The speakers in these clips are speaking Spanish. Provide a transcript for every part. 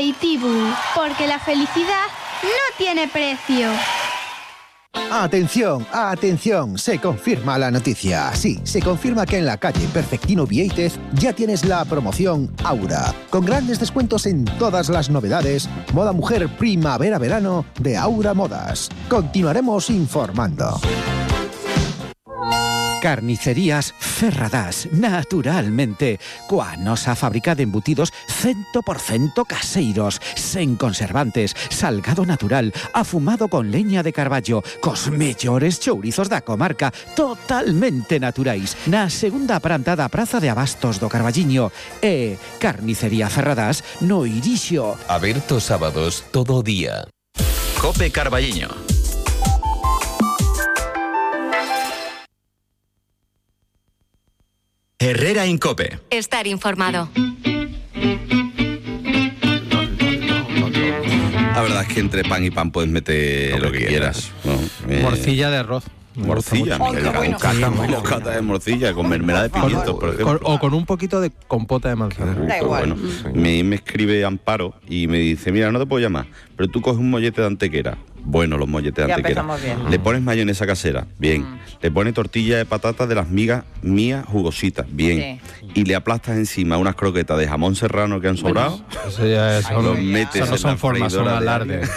positivo, porque la felicidad no tiene precio. ¡Atención! ¡Atención! Se confirma la noticia. Sí, se confirma que en la calle Perfectino Viéitez ya tienes la promoción Aura, con grandes descuentos en todas las novedades, moda mujer primavera-verano de Aura Modas. Continuaremos informando. Carnicerías Ferradàs, naturalmente. Coa nosa fábrica de embutidos 100% caseiros, sen conservantes, salgado natural, afumado con leña de carballo, cos mellores chourizos da comarca, totalmente naturais. Na segunda planta da Praza de Abastos do Carballiño. E Carnicería Ferradàs no Irixo. Aberto sábados todo día. Cope Carballiño. Herrera Incope. Estar informado. La verdad es que entre pan y pan puedes meter lo que quieras, ¿no? Morcilla de arroz. Morcilla, bocata de morcilla con mermelada de pimientos, por ejemplo. O con un poquito de compota de manzana. Da igual. Bueno, me escribe Amparo y me dice, mira, no te puedo llamar, pero tú coges un mollete de antequera. Bueno, los molletes de Ya antequera. empezamos bien. Le pones mayonesa casera, bien. Le pones tortilla de patatas de las migas mías jugositas, bien. Y le aplastas encima unas croquetas de jamón serrano que han sobrado. Eso ya los metes eso no en son la formas, son freidora de alardes.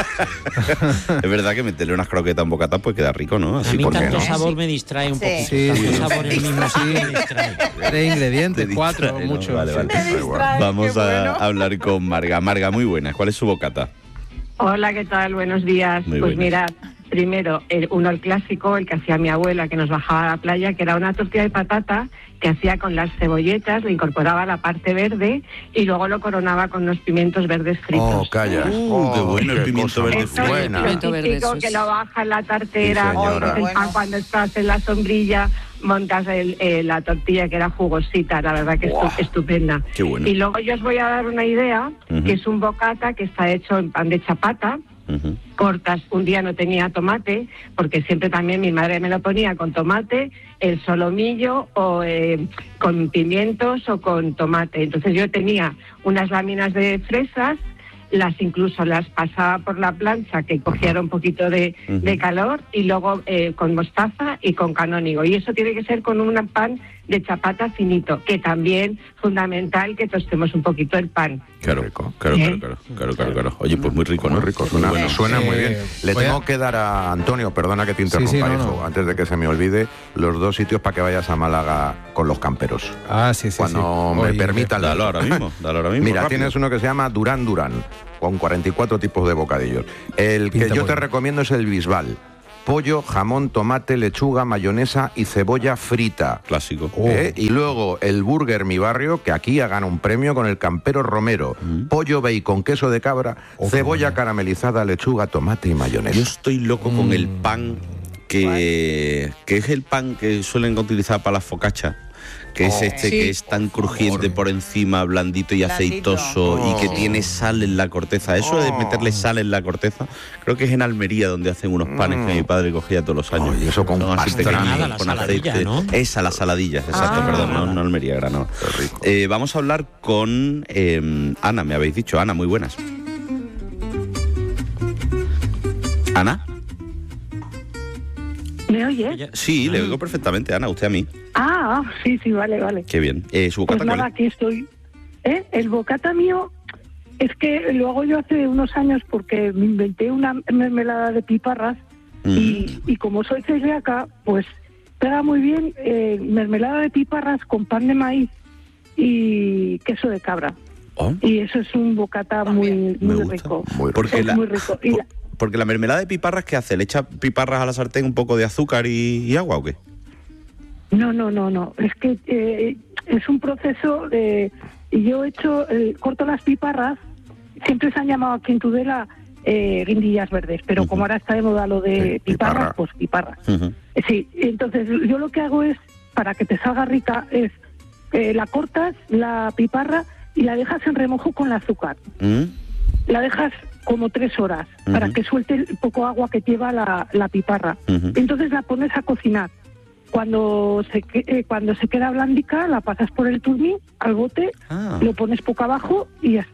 Es verdad que meterle unas croquetas en bocata pues queda rico, ¿no? Así A mí porque tanto no. sabor me distrae un poquito. Sí. Tanto sabor en el mismo sitio me distrae. 3 ingredientes, Te 4, distrae, ¿no? mucho. Vale, vale. Te distrae, Vamos qué a bueno. hablar con Marga. Marga, muy buena. ¿Cuál es su bocata? Hola, ¿qué tal? Buenos días. Muy Pues buenas. mirad, primero, el clásico, el que hacía mi abuela, que nos bajaba a la playa, que era una tortilla de patata que hacía con las cebolletas, le incorporaba la parte verde y luego lo coronaba con unos pimientos verdes fritos. Oh, calla. Qué bueno el pimiento verde. Esto es buena. lo Pimiento verde, típico eso es. que lo baja en la tartera, Sí, señora. montas el pan Bueno. cuando estás en la sombrilla, montas la tortilla que era jugosita, la verdad que es estupenda. Qué bueno. Y luego yo os voy a dar una idea, Ujú. que es un bocata que está hecho en pan de chapata. Ujú. Cortas, un día no tenía tomate, porque siempre también mi madre me lo ponía con tomate, el solomillo o con pimientos o con tomate. Entonces yo tenía unas láminas de fresas, incluso las pasaba por la plancha que cogiera un poquito de calor y luego con mostaza y con canónigo. Y eso tiene que ser con un pan de chapata finito, que también fundamental que tostemos un poquito el pan. Claro. Oye, pues muy rico, ¿no? Muy rico, suena muy bien. Le voy a- tengo que dar a Antonio, perdona que te interrumpa, Sí, no, hijo, no. antes de que se me olvide, los 2 sitios para que vayas a Málaga con los camperos. Ah, sí, sí. Cuando sí. me Oye, permitan. Dalo ahora mismo. Mira, rápido. tienes uno que se llama Durán Durán, con 44 tipos de bocadillos. El que Pinta yo muy te bien. recomiendo es el Bisbal. Pollo, jamón, tomate, lechuga, mayonesa y cebolla frita. Clásico. Y luego el Burger Mi Barrio, que aquí ha ganado un premio con el Campero Romero. Pollo, bacon, queso de cabra, cebolla caramelizada, lechuga, tomate y mayonesa. Yo estoy loco con el pan que es el pan que suelen utilizar para las focaccias. Que es que es tan crujiente por encima, blandito y Blandito. aceitoso y que tiene sal en la corteza. Eso de meterle sal en la corteza, creo que es en Almería donde hacen unos panes que mi padre cogía todos los años. Y eso con Son así pastrana. pequeñitos, La con saladilla, aceite. ¿no? Esa, las saladillas, exacto, perdón, no Almería, Granada. Qué rico. Vamos a hablar con Ana, me habéis dicho. Ana, muy buenas. ¿Ana? ¿Me oyes? Sí, le oigo perfectamente, Ana, usted a mí. Sí, vale. Qué bien. ¿Su Pues bocata nada, cuál es? aquí estoy. El bocata mío es que lo hago yo hace unos años porque me inventé una mermelada de piparras y como soy celíaca, pues pega muy bien mermelada de piparras con pan de maíz y queso de cabra. Oh. Y eso es un bocata muy Me gusta. rico. Muy Porque Es muy rico. Y porque la mermelada de piparras, ¿qué hace? ¿Le echa piparras a la sartén, un poco de azúcar y agua o qué? No. Es que es un proceso de... Yo corto las piparras, siempre se han llamado aquí en Tudela guindillas verdes, pero como ahora está de moda lo de Sí, piparra. piparras, pues piparras. Ujú. Sí, entonces yo lo que hago es, para que te salga rica, es la cortas, la piparra, y la dejas en remojo con el azúcar. La dejas como 3 horas para que suelte el poco agua que lleva la piparra. Entonces la pones a cocinar. Cuando se queda blandica, la pasas por el turmín al bote, lo pones poco abajo y ya está.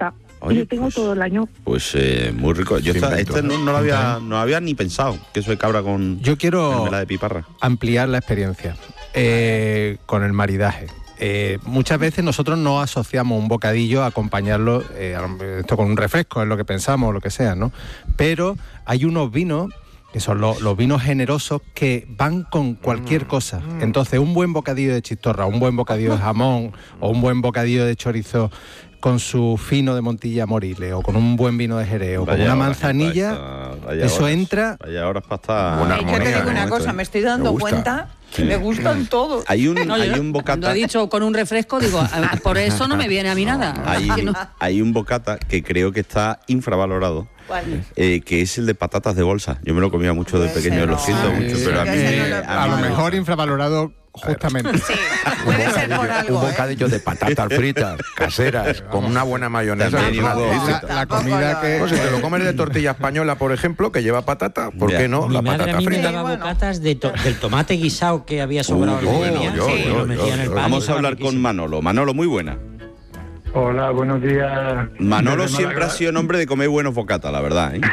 y lo tengo todo el año. Pues muy rico. Yo no lo había ni pensado, queso de cabra con Yo quiero mermelada de piparra. ampliar la experiencia con el maridaje. Muchas veces nosotros no asociamos un bocadillo a acompañarlo esto con un refresco, es lo que pensamos, lo que sea, ¿no? Pero hay unos vinos que son los vinos generosos que van con cualquier cosa. Entonces, un buen bocadillo de chistorra, un buen bocadillo de jamón o un buen bocadillo de chorizo con su fino de Montilla Moriles o con un buen vino de Jerez o con una manzanilla, eso entra... Vaya horas para estar... Yo te digo una cosa, me estoy dando cuenta que me gustan todos. Hay un bocata... Cuando ha dicho con un refresco, digo, por eso no me viene a mí nada. Hay un bocata que creo que está infravalorado. ¿Cuál? Que es el de patatas de bolsa. Yo me lo comía mucho de pequeño, lo siento mucho, pero a lo mejor infravalorado justamente. Sí, puede ser por algo. Un bocadillo de patatas fritas, caseras, con una buena mayonesa. La comida que... Pues si te lo comes de tortilla española, por ejemplo, que lleva patata, ¿por qué no? Mi La madre patata a mí me frita. daba bocatas del tomate guisado que había sobrado. Vamos a hablar con Manolo. Manolo, muy buena. Hola, buenos días. Manolo siempre ha sido nombre de comer buenos bocatas, la verdad, ¿eh?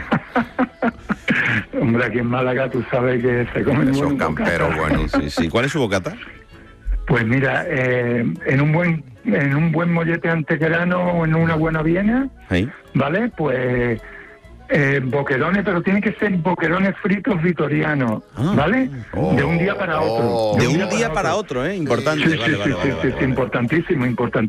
Hombre, aquí en Málaga tú sabes que se comen buenos camperos buenos. Sí. ¿Cuál es su bocata? Pues mira, en un buen mollete antequerano o en una buena viena, ¿sí? ¿Vale? Pues boquerones, pero tienen que ser boquerones fritos vitorianos, ¿vale? De un día para otro. De un día para otro, ¿eh? Importante. Sí, importantísimo.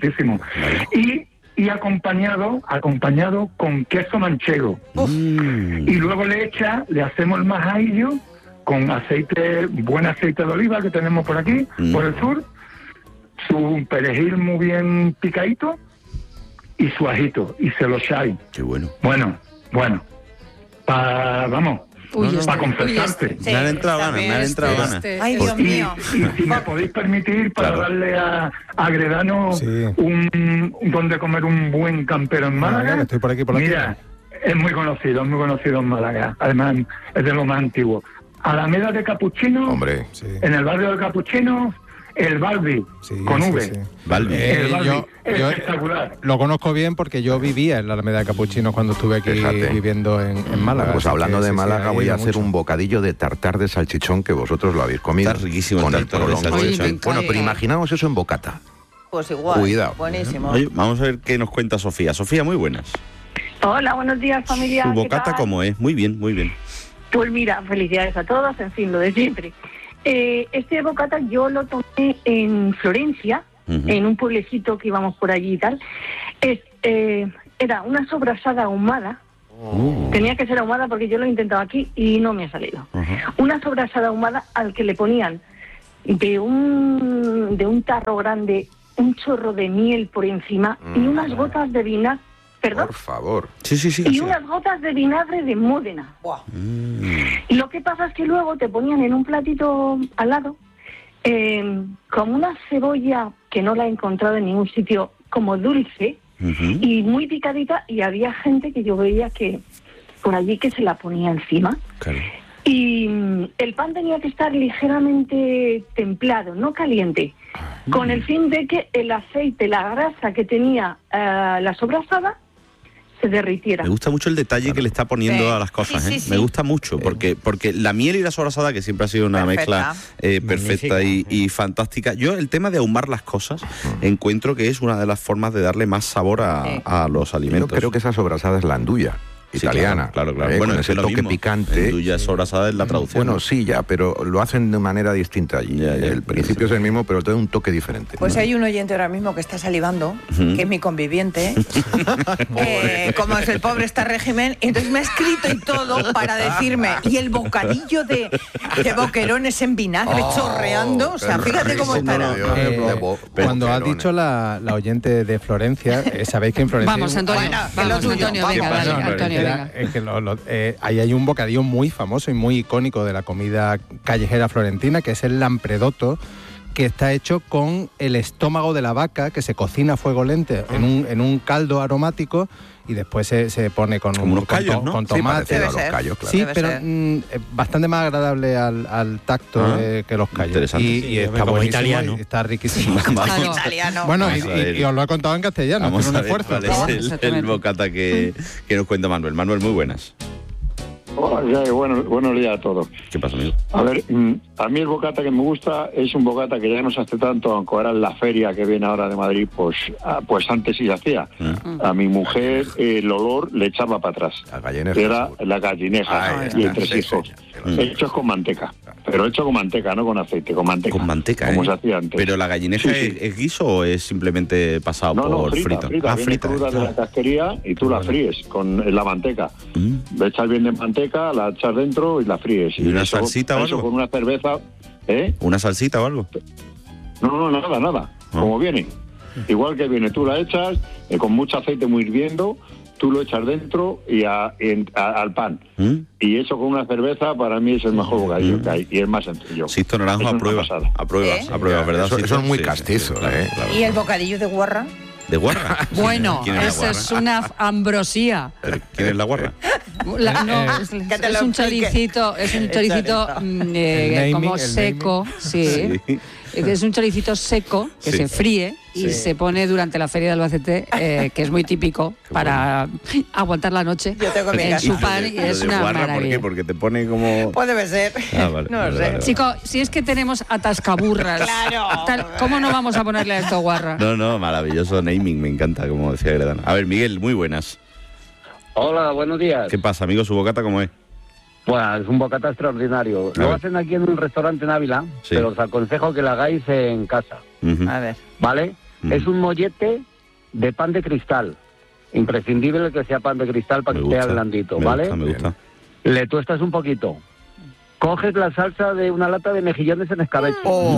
Y acompañado con queso manchego. Y luego le hacemos el majadillo con buen aceite de oliva que tenemos por aquí, por el sur, su perejil muy bien picadito y su ajito, y se lo echáis. Qué bueno. Bueno, para confesarte. Me han entrado ganas. Ay, Dios mío. Y si me podéis permitir, para darle a Gredano donde comer un buen campero en Málaga. Estoy por aquí, Mira, es muy conocido en Málaga. Además, es de lo más antiguo. Alameda de Capuchino, en el barrio de Capuchino, el Balbi, con V. Balbi. El Balbi, yo espectacular. lo conozco bien porque yo vivía en la Alameda de Capuchino cuando estuve aquí viviendo en Málaga. Pues hablando de Málaga, voy a hacer un bocadillo de tartar de salchichón que vosotros lo habéis comido. Está riquísimo con el el tartar de prolongo. salchichón. Bueno, pero imaginaos eso en bocata. Pues igual. Cuidado. Buenísimo. Oye, vamos a ver qué nos cuenta Sofía. Sofía, muy buenas. Hola, buenos días, familia. ¿Su ¿Qué bocata tal? cómo es? Muy bien. Pues mira, felicidades a todos, en fin, lo de siempre. Este bocata yo lo tomé en Florencia, en un pueblecito que íbamos por allí y tal. Era una sobrasada ahumada. Tenía que ser ahumada porque yo lo he intentado aquí y no me ha salido. Una sobrasada ahumada al que le ponían de un tarro grande un chorro de miel por encima y unas gotas de vinagre. ¿Perdón? Por favor. Y unas gotas de vinagre de Módena. Y lo que pasa es que luego te ponían en un platito al lado como una cebolla que no la he encontrado en ningún sitio, como dulce y muy picadita, y había gente que yo veía que por allí que se la ponía encima. Claro. Y el pan tenía que estar ligeramente templado, no caliente, con el fin de que el aceite, la grasa que tenía la sobrasada, se derritiera. Me gusta mucho el detalle que le está poniendo a las cosas, Me gusta mucho, porque la miel y la sobrasada, que siempre ha sido una mezcla perfecta y fantástica. Yo el tema de ahumar las cosas encuentro que es una de las formas de darle más sabor a los alimentos. Yo creo que esa sobrasada es la anduya italiana. Claro. Bueno, Bueno, ese es lo toque mismo. picante. Enduya sobrasada es la traducción. Bueno, sí, ya, pero lo hacen de manera distinta allí. El principio es el mismo, pero tiene un toque diferente. Pues hay un oyente ahora mismo que está salivando, que es mi conviviente, como es el pobre está régimen, entonces me ha escrito y todo para decirme, y el bocadillo de boquerones en vinagre chorreando, o sea, fíjate cómo estará. Cuando has dicho la oyente de Florencia, sabéis que en Florencia... Vamos, Antonio, venga, dale, Antonio. Es que ahí hay un bocadillo muy famoso y muy icónico de la comida callejera florentina, que es el lampredotto, que está hecho con el estómago de la vaca, que se cocina a fuego lento en un caldo aromático y después se pone con unos callos, ¿no? con tomate. Sí, los callos, claro. Sí, pero bastante más agradable al tacto que los callos. Interesante. Y está buenísimo, italiano. y está riquísimo. Italiano. Bueno, y os lo he contado en castellano, Vamos que es un a ver esfuerzo. cuál es el bocata que nos cuenta Manuel. Manuel, muy buenas. Hola, buenos días a todos. ¿Qué pasa, amigo? A ver, a mí el bocata que me gusta es un bocata que ya no se hace tanto, aunque ahora en la feria que viene ahora de Madrid, pues antes sí se hacía. A mi mujer el olor le echaba para atrás. La gallineja. Era la gallineja y el tresijos. Hechos con manteca. Pero hecho con manteca, no con aceite, con manteca. Con manteca, como se hacía antes. ¿Pero la gallineja es guiso o es simplemente pasado por frito? Frita, viene cruda de la casquería y tú la fríes con la manteca. Le echas bien de manteca, la echas dentro y la fríes. ¿Y una salsita o algo? Con una cerveza, ¿Una salsita o algo? No, nada. Como viene. Igual que viene, tú la echas con mucho aceite muy hirviendo, tú lo echas dentro y al pan. Y eso con una cerveza para mí es el mejor bocadillo que hay y es más sencillo. Sisto Naranjo aprueba, ¿verdad? Eso es muy castizo, claro. ¿Y el bocadillo de guarra? ¿De guarra? Bueno, eso es una ambrosía. ¿Quién es la guarra? Es un choricito, como seco, sí. Es un choricito seco que se fríe y se pone durante la feria de Albacete, que es muy típico para aguantar la noche. Yo tengo mi en su pan y es una guarra, maravilla. ¿por qué? Porque te pone como... Pues debe ser. No lo sé. Chico, si es que tenemos atascaburras, ¿cómo no vamos a ponerle a esto guarra? No, maravilloso naming, me encanta, como decía Gredana. A ver, Miguel, muy buenas. Hola, buenos días. ¿Qué pasa, amigo? ¿Su bocata cómo es? Pues es un bocata extraordinario. Lo hacen aquí en un restaurante en Ávila, pero os aconsejo que lo hagáis en casa. A ver. ¿Vale? Es un mollete de pan de cristal. Imprescindible que sea pan de cristal para que esté blandito, ¿vale? Me gusta. Le tuestas un poquito. Coges la salsa de una lata de mejillones en escabeche.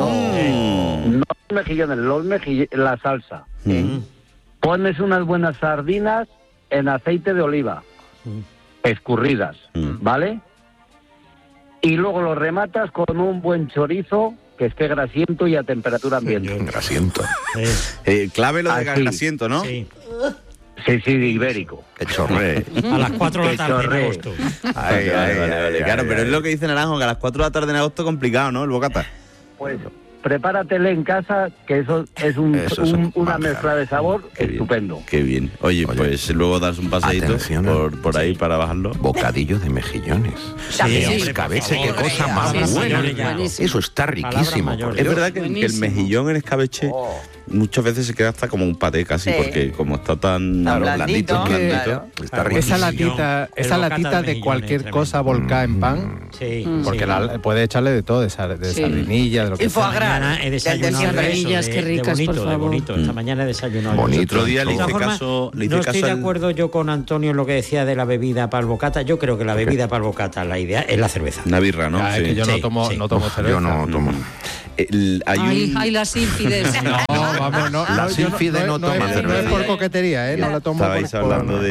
No mejillones, la salsa. Pones unas buenas sardinas en aceite de oliva, escurridas, ¿vale? Y luego lo rematas con un buen chorizo que esté grasiento y a temperatura ambiente. Grasiento. Clave lo de grasiento, ¿no? Sí. Sí, ibérico. Que chorree. A las 4 de la tarde en agosto. Vale. Claro, pero es lo que dice Naranjo, que a las 4 de la tarde en agosto es complicado, ¿no? El bocata. Pues prepáratele en casa, que eso es una mezcla de sabor estupendo. Qué bien. Oye, pues luego das un paseíto por ahí para bajarlo. Bocadillo de mejillones. Escabeche, qué cosa más buena. Eso está riquísimo. Es verdad que el mejillón en escabeche muchas veces se queda hasta como un paté casi, porque como está tan blandito. Está riquísimo. Esa latita de cualquier cosa volcada en pan, porque puede echarle de todo, de sardinilla, de lo que sea. He desayunado qué ricas, de bonito, por favor. de bonito. Esta mañana he desayunado. Bonito. Otro día le hice caso. No estoy de acuerdo yo con Antonio en lo que decía de la bebida para el bocata. Yo creo que la bebida para el bocata, la idea es la cerveza. Una birra, ¿no? Es que yo no tomo cerveza. Yo no tomo. Ay, las ínfides. La sílfide no toma cerveza. No es por coquetería, no la tomo. Estabais hablando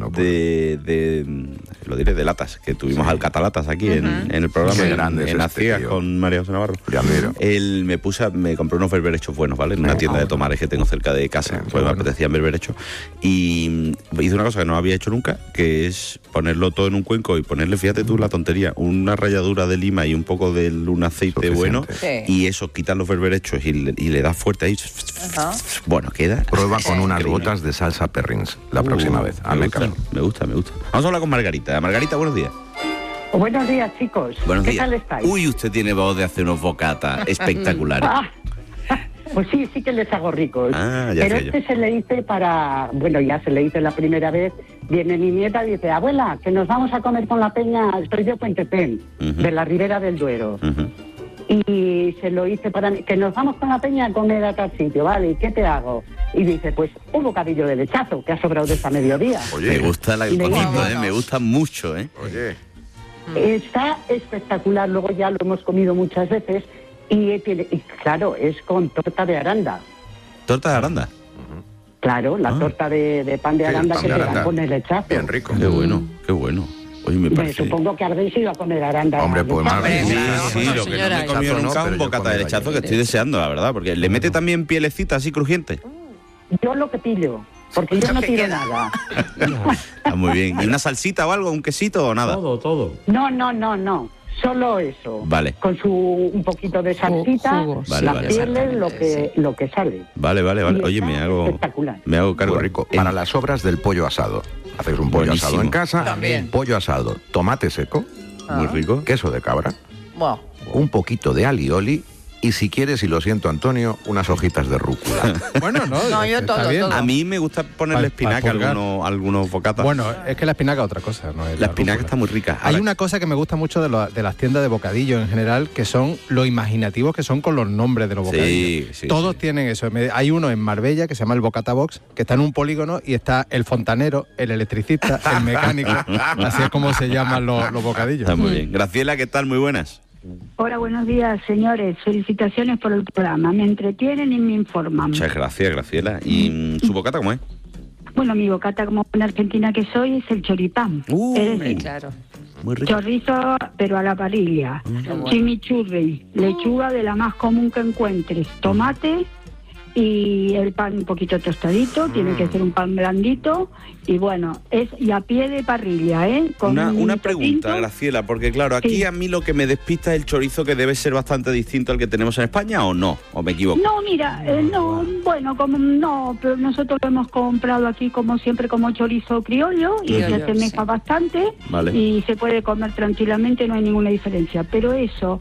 lo diré, de latas, que tuvimos alcatalatas aquí en el programa, en las ciegas con María José Navarro. Me compré unos berberechos buenos, ¿vale? En una tienda de tomares que tengo cerca de casa, pues me apetecían berberechos. Y hice una cosa que no había hecho nunca, que es ponerlo todo en un cuenco y ponerle, fíjate tú la tontería, una ralladura de lima y un poco de un aceite bueno, y eso, quitas los berberechos y le das fuerte ahí. Bueno, queda... Prueba con unas gotas de salsa Perrins la próxima vez. Me gusta. Vamos a hablar con Margarita. Margarita, buenos días. Buenos días, chicos. Buenos días. ¿Qué tal estáis? Uy, usted tiene voz de hacer unos bocatas espectaculares. Pues sí que les hago ricos. Pero se le hice ya se le hice la primera vez. Viene mi nieta y dice, abuela, que nos vamos a comer con la peña, estoy de Puentepén, de la Ribera del Duero. Y se lo hice para mí, que nos vamos con la peña a comer a tal sitio, ¿vale? ¿Y qué te hago? Y dice, pues un bocadillo de lechazo, que ha sobrado de esta mediodía. Oye, me gusta me gusta mucho, Oye. Está espectacular, luego ya lo hemos comido muchas veces y claro, es con torta de aranda. ¿Torta de aranda? Claro, la torta de pan de aranda que te dan con el lechazo. Bien rico. Qué bueno, qué bueno. Oye, me parece... Supongo que habréis ido a comer arándanos. Hombre, pues más bien. Sí, lo que no me he comido nunca es un bocata de lechazo, que estoy deseando, la verdad, porque le mete también pielecita así crujiente. Yo lo que pillo, porque yo no tiro nada. Está muy bien. ¿Y una salsita o algo, un quesito o nada? Todo. No. Solo eso. Vale. Con un poquito de salsita, las pieles, lo que sale. Vale. Oye, me hago cargo. Muy rico. Para las sobras del pollo asado. Haces un pollo asado en casa. También. Pollo asado, tomate seco. Muy rico. Queso de cabra. Un poquito de alioli. Y si quieres, y lo siento, Antonio, unas hojitas de rúcula. Bueno, no, yo todo. A mí me gusta ponerle espinaca a algunos bocatas. Bueno, es que la espinaca es otra cosa, ¿no? La espinaca está muy rica. Hay una cosa que me gusta mucho de las tiendas de bocadillo en general, que son lo imaginativos que son con los nombres de los bocadillos. Sí, todos tienen eso. Hay uno en Marbella que se llama el Bocata Box, que está en un polígono y está el fontanero, el electricista, el mecánico. Así es como se llaman los bocadillos. Está muy bien. Graciela, ¿qué tal? Muy buenas. Hola, buenos días, señores. Felicitaciones por el programa. Me entretienen y me informan. Muchas gracias, Graciela. ¿Y su bocata cómo es? Bueno, mi bocata, como una argentina que soy, es el choripán. Es decir, claro. Muy rico. Chorizo, pero a la parrilla. Chimichurri, lechuga de la más común que encuentres. Tomate y el pan un poquito tostadito. Tiene que ser un pan blandito. Y bueno, y a pie de parrilla, Con una pregunta, Graciela, porque claro, aquí a mí lo que me despista es el chorizo, que debe ser bastante distinto al que tenemos en España, ¿o no? ¿O me equivoco? No, mira, pero nosotros lo hemos comprado aquí como siempre como chorizo criollo y se asemeja bastante. Vale. Y se puede comer tranquilamente, no hay ninguna diferencia. Pero eso,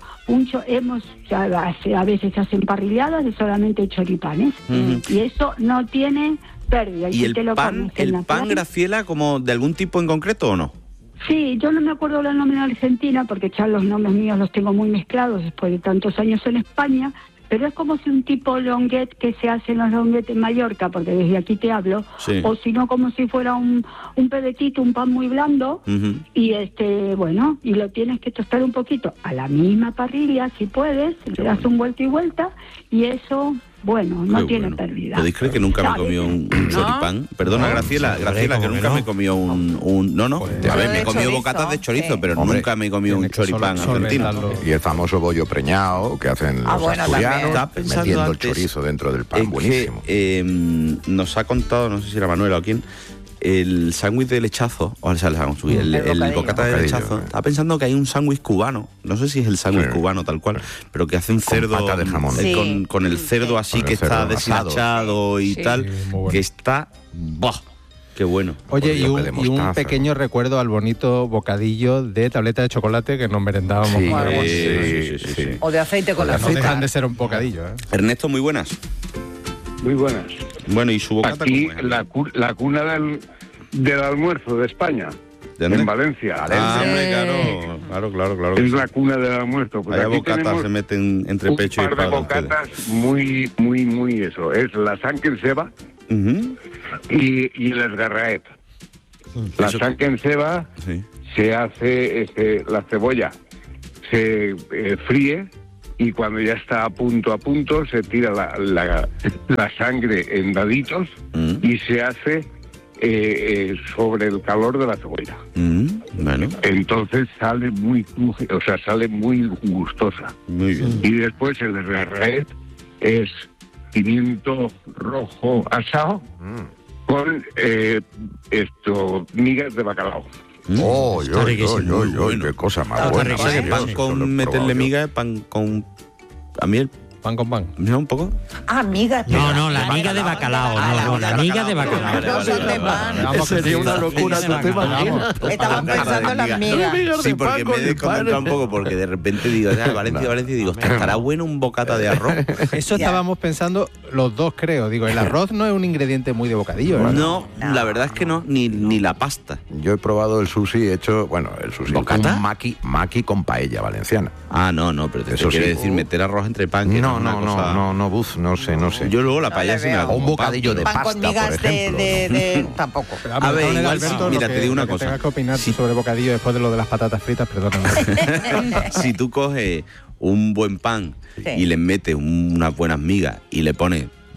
a veces se hacen parrilladas de solamente choripanes y eso no tiene pérdida. ¿Y el pan, Graciela, como de algún tipo en concreto o no? Sí, yo no me acuerdo el nombre en Argentina porque ya los nombres míos los tengo muy mezclados después de tantos años en España, pero es como si un tipo longuet que se hace en los longuetes en Mallorca, porque desde aquí te hablo, o si no como si fuera un pedetito, un pan muy blando, y y lo tienes que tostar un poquito a la misma parrilla, si puedes, le das un vuelta y vuelta, y eso... Bueno, no tiene pérdida. ¿Podéis creer que nunca me he comido un choripán? Perdona, Graciela, que nunca me he comido un... No. A ver, me he comido bocatas de chorizo, pero nunca me he comido un choripán argentino. Y el famoso bollo preñado que hacen los asturianos, metiendo el chorizo dentro del pan, buenísimo. Nos ha contado, no sé si era Manuela o quién, el sándwich de lechazo, el bocata de lechazo. Estaba pensando que hay un sándwich cubano, no sé si es el sándwich cubano tal cual, pero que hace un cerdo pata de jamón. Con el cerdo así que está deshilachado y tal, que está... ¡Bah! Qué bueno. Oye, y un pequeño recuerdo al bonito bocadillo de tableta de chocolate que nos merendábamos. Sí. O de aceite con azúcar. No dejan de ser un bocadillo. Ernesto, muy buenas. Muy buenas. Bueno, ¿y su bocata aquí cómo es? La cuna del almuerzo de España. En Valencia. Claro. Es la cuna del almuerzo. Pues hay bocatas se meten entre pecho y espalda. Un par de bocatas muy eso. Es la sanquenseba y el esgarraet. La sanquenseba se hace la cebolla, se fríe y cuando ya está a punto se tira la sangre en daditos y se hace sobre el calor de la cebolla. Bueno. Entonces sale muy gustosa. Muy bien. Y después el esgarraet es pimiento rojo asado con migas de bacalao. Qué cosa más buena. Pan con meterle miga, pan con... A mí el pan con pan. ¿No? ¿Un poco? Ah, miga. No, la miga de bacalao. La miga de bacalao. Sería una locura tu tema. Estaba pensando en las migas. Sí, porque me he desconcentrado un poco, porque de repente digo, Valencia, digo, ¿estará bueno un bocata de arroz? Eso estábamos pensando los dos, creo. Digo, el arroz no es un ingrediente muy de bocadillo, ¿verdad? No, la verdad es que no, ni la pasta. Yo he probado el sushi hecho, el sushi ¿Bocata? con maqui con paella valenciana. Ah, no, pero te quiere decir meter arroz entre pan. No sé. Yo luego la paella sí me la como. Un bocadillo de pasta, con migas por ejemplo. Tampoco. A ver, igual, Alberto, mira, te digo una que cosa. tengas que opinar sobre bocadillo después de lo de las patatas fritas, perdóname. Si tú coges un buen pan y le metes unas buenas migas y le pones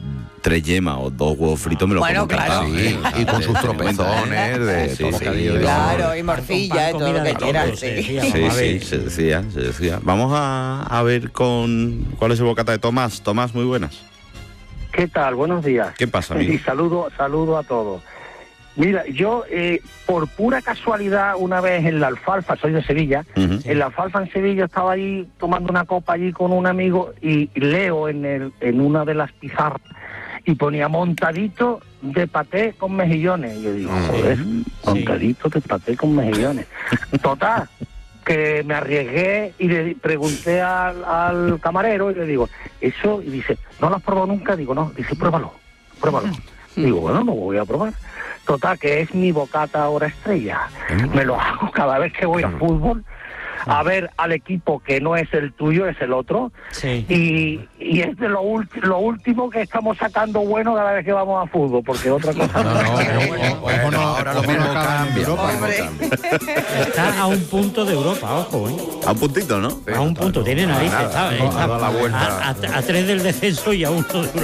3 yemas o 2 huevos fritos me lo como encantado. Sí, y con sus tropezones de todo bocadillo. Claro, y morcilla y todo lo que quieras. Sí, se decía. Vamos a ver cuál es el bocata de Tomás. Tomás, muy buenas. ¿Qué tal? Buenos días. ¿Qué pasa, amigo? Y saludo a todos. Mira, yo por pura casualidad una vez en la Alfalfa, soy de Sevilla, en la Alfalfa en Sevilla estaba ahí tomando una copa allí con un amigo y leo en una de las pizarras y ponía montadito de paté con mejillones. Y yo digo, joder, montadito de paté con mejillones. Total, que me arriesgué y le pregunté al camarero y le digo, eso, y dice, ¿no lo has probado nunca? Digo, no, dice, pruébalo. Digo, bueno, no voy a probar. Total, que es mi bocata ahora estrella. Me lo hago cada vez que voy a fútbol, a ver al equipo que no es el tuyo, es el otro. Sí. Y es de lo último que estamos sacando bueno cada vez que vamos a fútbol, porque otra cosa Bueno, ahora lo mismo cambia. Está a un punto de Europa, ojo, ¿eh? A un puntito, ¿no? A un punto, tiene narices, ¿sabes? Ha dado la vuelta. A 3 del descenso y a 1 de Europa.